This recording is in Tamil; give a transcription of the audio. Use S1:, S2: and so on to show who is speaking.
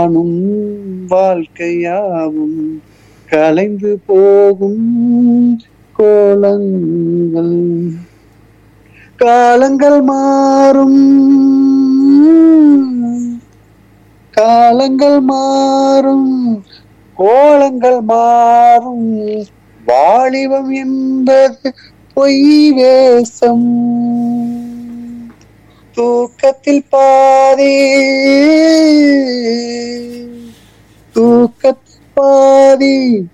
S1: காணும் வாழ்க்கையாவும் கலைந்து போகும் கோலங்கள். காலங்கள் மாறும், காலங்கள் மாறும், கோலங்கள் மாறும், வாலிபம் என்பது பொய் வேஷம். தூக்கத்தில் பாதி, தூக்கத்தில் பாதி